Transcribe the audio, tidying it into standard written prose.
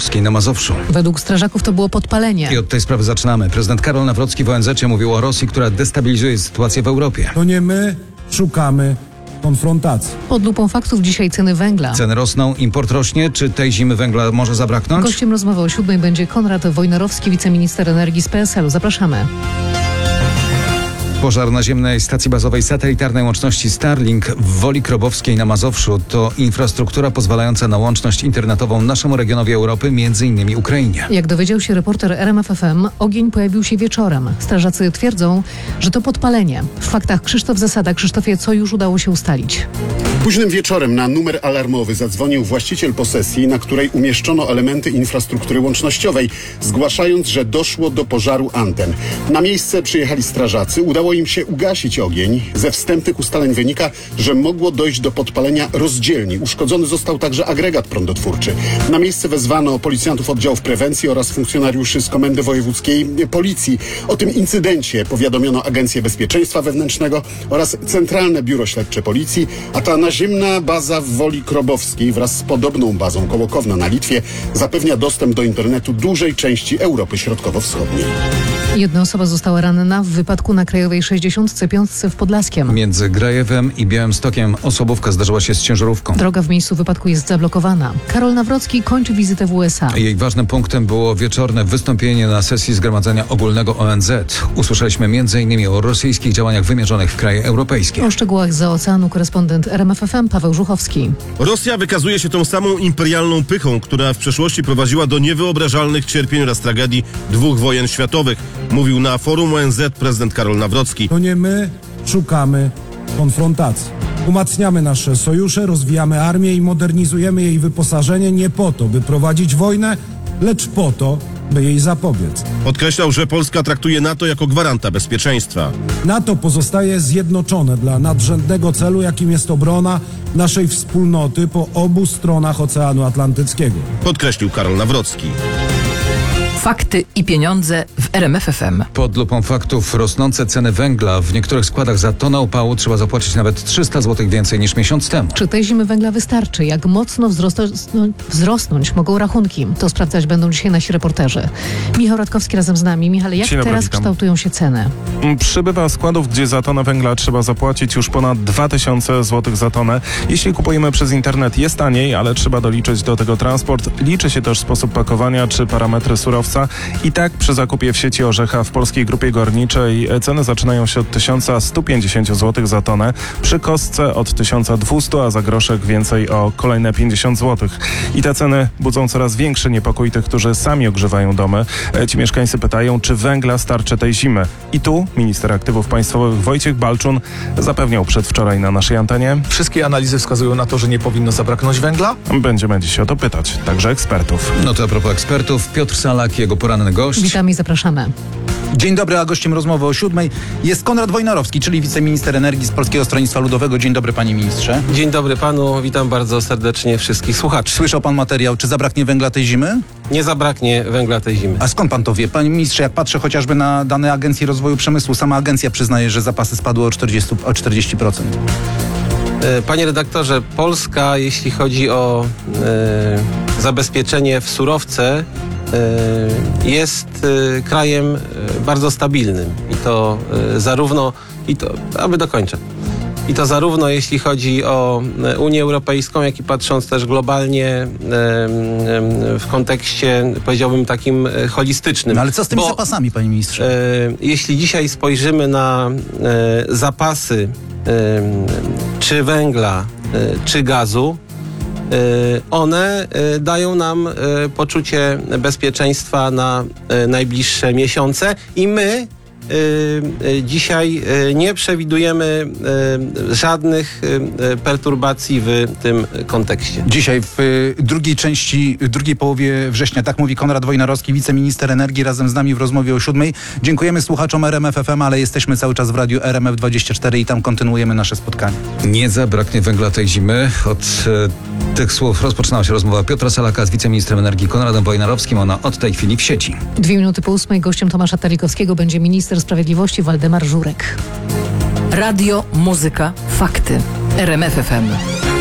Wolikrobowskiej na Mazowszu. Według strażaków to było podpalenie. I od tej sprawy zaczynamy. Prezydent Karol Nawrocki w ONZ mówił o Rosji, która destabilizuje sytuację w Europie. To nie my szukamy konfrontacji. Pod lupą faktów dzisiaj ceny węgla. Ceny rosną, import rośnie. Czy tej zimy węgla może zabraknąć? Gościem rozmowy o 7 będzie Konrad Wojnarowski, wiceminister energii z PSL-u. Zapraszamy. Pożar naziemnej stacji bazowej satelitarnej łączności Starlink w Wolikrobowskiej na Mazowszu to infrastruktura pozwalająca na łączność internetową naszemu regionowi Europy, m.in. Ukrainie. Jak dowiedział się reporter RMF FM, ogień pojawił się wieczorem. Strażacy twierdzą, że to podpalenie. W faktach Krzysztof Zasada. Krzysztofie, co już udało się ustalić? Późnym wieczorem na numer alarmowy zadzwonił właściciel posesji, na której umieszczono elementy infrastruktury łącznościowej, zgłaszając, że doszło do pożaru anten. Na miejsce przyjechali strażacy. Udało im się ugasić ogień. Ze wstępnych ustaleń wynika, że mogło dojść do podpalenia rozdzielni. Uszkodzony został także agregat prądotwórczy. Na miejsce wezwano policjantów oddziałów prewencji oraz funkcjonariuszy z Komendy Wojewódzkiej Policji. O tym incydencie powiadomiono Agencję Bezpieczeństwa Wewnętrznego oraz Centralne Biuro Śledcze Policji, a ta naziemna baza w Wolikrobowskiej wraz z podobną bazą koło Kowna na Litwie zapewnia dostęp do internetu dużej części Europy Środkowo-Wschodniej. Jedna osoba została ranna w wypadku na Krajowej 65 w Podlaskiem. Między Grajewem i Białymstokiem osobówka zdarzyła się z ciężarówką. Droga w miejscu wypadku jest zablokowana. Karol Nawrocki kończy wizytę w USA. Jej ważnym punktem było wieczorne wystąpienie na sesji Zgromadzenia Ogólnego ONZ. Usłyszeliśmy m.in. o rosyjskich działaniach wymierzonych w kraje europejskie. O szczegółach zza oceanu korespondent RMF FM Paweł Żuchowski. Rosja wykazuje się tą samą imperialną pychą, która w przeszłości prowadziła do niewyobrażalnych cierpień oraz tragedii 2 wojen światowych, mówił na forum ONZ prezydent Karol Nawrocki. To nie my szukamy konfrontacji. Umacniamy nasze sojusze, rozwijamy armię i modernizujemy jej wyposażenie nie po to, by prowadzić wojnę, lecz po to, by jej zapobiec. Podkreślał, że Polska traktuje NATO jako gwaranta bezpieczeństwa. NATO pozostaje zjednoczone dla nadrzędnego celu, jakim jest obrona naszej wspólnoty po obu stronach Oceanu Atlantyckiego. Podkreślił Karol Nawrocki. Fakty i pieniądze w RMF FM. Pod lupą faktów rosnące ceny węgla. W niektórych składach za tonę opału trzeba zapłacić nawet 300 zł więcej niż miesiąc temu. Czy tej zimy węgla wystarczy? Jak mocno wzrosnąć mogą rachunki? To sprawdzać będą dzisiaj nasi reporterzy. Michał Radkowski razem z nami. Michale, jak teraz kształtują się ceny? Przybywa składów, gdzie za tonę węgla trzeba zapłacić już ponad 2000 zł za tonę. Jeśli kupujemy przez internet, jest taniej, ale trzeba doliczyć do tego transport. Liczy się też sposób pakowania czy parametry surowca. I tak przy zakupie w sieci Orzecha w Polskiej Grupie Górniczej ceny zaczynają się od 1150 zł za tonę, przy kostce od 1200, a za groszek więcej o kolejne 50 zł. I te ceny budzą coraz większy niepokój tych, którzy sami ogrzewają domy. Ci mieszkańcy pytają, czy węgla starczy tej zimy. I tu minister aktywów państwowych Wojciech Balczun zapewniał przedwczoraj na naszej antenie. Wszystkie analizy wskazują na to, że nie powinno zabraknąć węgla? Będziemy dziś o to pytać, także ekspertów. No to a propos ekspertów, Piotr Salak, jego poranny gość. Witamy i zapraszamy. Dzień dobry, a gościem rozmowy o 7 jest Konrad Wojnarowski, czyli wiceminister energii z Polskiego Stronnictwa Ludowego. Dzień dobry, panie ministrze. Dzień dobry panu, witam bardzo serdecznie wszystkich słuchaczy. Słyszał pan materiał, czy zabraknie węgla tej zimy? Nie zabraknie węgla tej zimy. A skąd pan to wie? Panie ministrze, jak patrzę chociażby na dane Agencji Rozwoju Przemysłu, sama agencja przyznaje, że zapasy spadły o 40%. Panie redaktorze, Polska, jeśli chodzi o zabezpieczenie w surowce, jest krajem bardzo stabilnym i to zarówno, i to zarówno jeśli chodzi o Unię Europejską, jak i patrząc też globalnie w kontekście, powiedziałbym, takim holistycznym. No ale co z tymi zapasami, panie ministrze? Jeśli dzisiaj spojrzymy na zapasy czy węgla, czy gazu, one dają nam poczucie bezpieczeństwa na najbliższe miesiące i my dzisiaj nie przewidujemy żadnych perturbacji w tym kontekście. Dzisiaj w drugiej połowie września, tak mówi Konrad Wojnarowski, wiceminister energii, razem z nami w rozmowie o 7. Dziękujemy słuchaczom RMF FM, ale jesteśmy cały czas w radiu RMF24 i tam kontynuujemy nasze spotkanie. Nie zabraknie węgla tej zimy. Od tych słów rozpoczynała się rozmowa Piotra Salaka z wiceministrem energii Konradem Wojnarowskim. Ona od tej chwili w sieci. 7:02 gościem Tomasza Talikowskiego będzie minister sprawiedliwości Waldemar Żurek. Radio, muzyka, fakty. RMF FM.